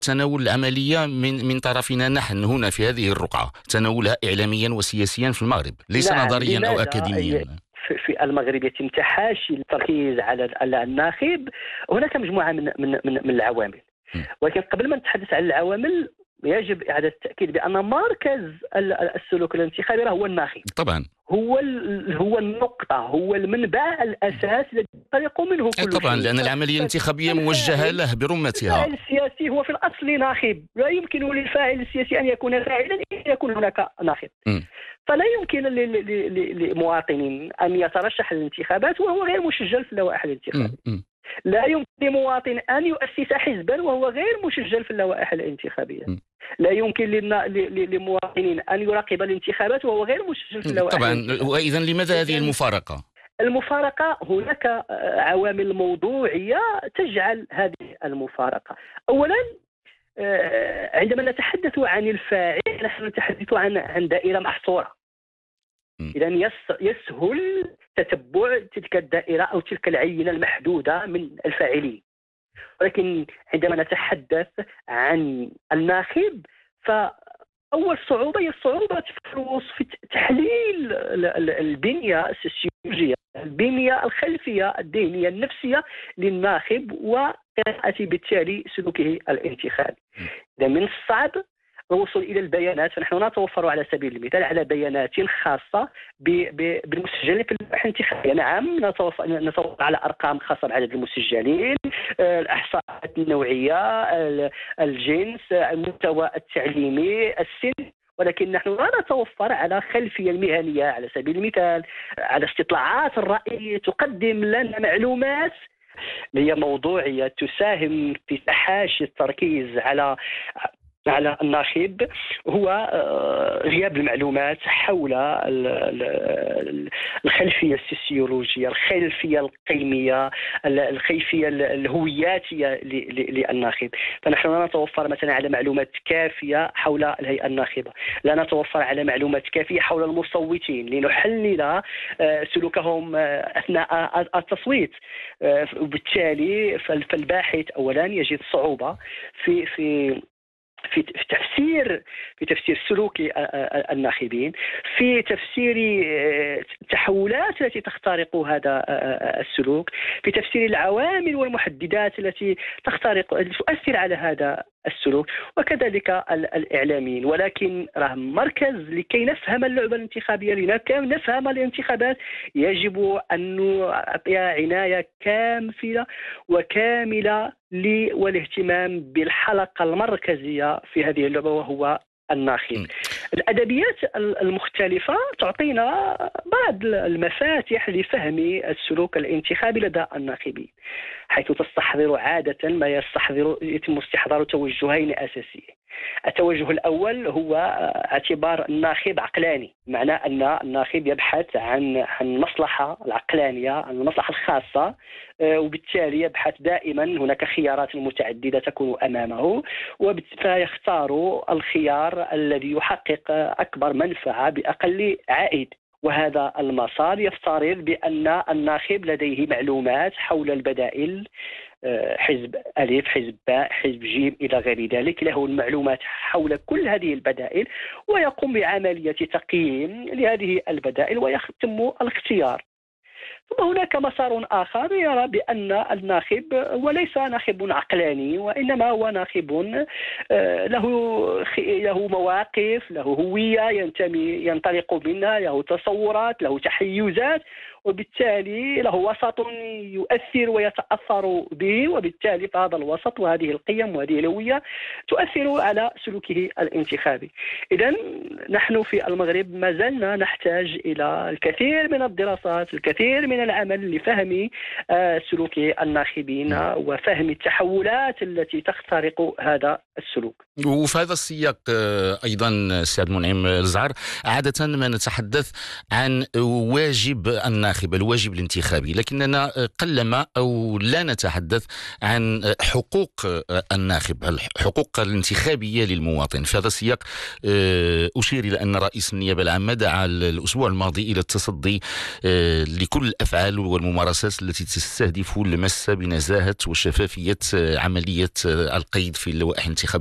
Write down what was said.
تناول العملية من طرفنا نحن هنا في هذه الرقعة، تناولها إعلاميا وسياسيا في المغرب، ليس نعم. نظريا أو أكاديميا. في المغرب يتم تحاشي التركيز على الناخب. هناك مجموعة من العوامل، ولكن قبل ما نتحدث عن العوامل يجب إعادة التأكيد بأن مركز السلوك الانتخابي هو الناخب. طبعا هو النقطة، هو المنبع الأساس الذي ينطلق منه كل طبعا شيء. لأن العملية الانتخابية موجهة له برمتها. الفاعل السياسي هو في الأصل ناخب، لا يمكن للفاعل السياسي أن يكون فاعلا إذا يكون هناك ناخب. فلا يمكن لمواطن أن يترشح للانتخابات وهو غير مسجل في اللوائح الانتخابية. لا يمكن لمواطن أن يؤسس حزبا وهو غير مسجل في اللوائح الانتخابية. لا يمكن لمواطن أن يراقب الانتخابات وهو غير مسجل في اللوائح الانتخابية. طبعا. وإذا لماذا هذه المفارقة؟ المفارقة هناك عوامل موضوعية تجعل هذه المفارقة. أولا، عندما نتحدث عن الفاعل نحن نتحدث عن دائرة محصورة. إذن يسهل تتبع تلك الدائرة أو تلك العينة المحدودة من الفاعلين. ولكن عندما نتحدث عن الناخب فأول صعوبة هي الصعوبة في تحليل البنية السوسيولوجية، البنية الخلفية الذهنية النفسية للناخب وقراءة بالتالي سلوكه الانتخابي. إذا من الصعب الوصول إلى البيانات، فنحن نتوفر على سبيل المثال على بيانات خاصة بالمسجلين في اللوائح الانتخابية. نعم، نتوفر على أرقام خاصة بعدد المسجلين، الإحصاءات النوعية، الجنس، المستوى التعليمي، السن، ولكن نحن لا نتوفر على خلفية المهنية على سبيل المثال، على استطلاعات الرأي تقدم لنا معلومات هي موضوعية تساهم في تحاشي التركيز على الناخب. هو غياب المعلومات حول الخلفية السوسيولوجية، الخلفية القيمية، الخلفية الهوياتية للناخب. فنحن لا نتوفر مثلا على معلومات كافية حول الهيئة الناخبة، لا نتوفر على معلومات كافية حول المصوتين لنحلل سلوكهم أثناء التصويت. وبالتالي فالباحث أولا يجد صعوبة في تفسير سلوك الناخبين، في تفسير التحولات التي تخترق هذا السلوك، في تفسير العوامل والمحددات التي تؤثر على هذا السلوك، وكذلك الإعلاميين. ولكن راه مركز لكي نفهم اللعبة الانتخابية، لكي نفهم الانتخابات يجب أن نعطي عناية وكاملة والاهتمام بالحلقة المركزية في هذه اللعبة وهو الناخب. الأدبيات المختلفة تعطينا بعض المفاتيح لفهم السلوك الانتخابي لدى الناخبين، حيث تستحضر عادة ما يتم استحضار توجهين أساسيين. التوجه الأول هو اعتبار الناخب عقلاني، معنى أن الناخب يبحث عن المصلحة العقلانية، عن المصلحة الخاصة، وبالتالي يبحث دائما، هناك خيارات متعددة تكون أمامه فيختار الخيار الذي يحقق أكبر منفعة بأقل عائد. وهذا المسار يفترض بأن الناخب لديه معلومات حول البدائل، حزب ألف، حزب باء، حزب جيم إلى غير ذلك، له المعلومات حول كل هذه البدائل ويقوم بعملية تقييم لهذه البدائل ويتم الاختيار. ثم هناك مسار آخر يرى بأن الناخب وليس ناخب عقلاني، وإنما هو ناخب له مواقف، له هوية ينطلق منها، له تصورات، له تحيزات، وبالتالي له وسط يؤثر ويتأثر به، وبالتالي فهذا الوسط وهذه القيم وهذه الهوية تؤثر على سلوكه الانتخابي. إذن نحن في المغرب ما زلنا نحتاج إلى الكثير من الدراسات، الكثير من العمل لفهم سلوك الناخبين وفهم التحولات التي تخترق هذا السلوك. وفي هذا السياق أيضا سيد منعم الزهر، عادة ما نتحدث عن واجب الناخب الناخب، الواجب الانتخابي، لكننا قلما أو لا نتحدث عن حقوق الناخب، الحقوق الانتخابية للمواطن. في هذا السياق أشير إلى أن رئيس النيابة العامة دعا الأسبوع الماضي إلى التصدي لكل الأفعال والممارسات التي تستهدف المس بنزاهة وشفافية عملية القيد في اللوائح الانتخابية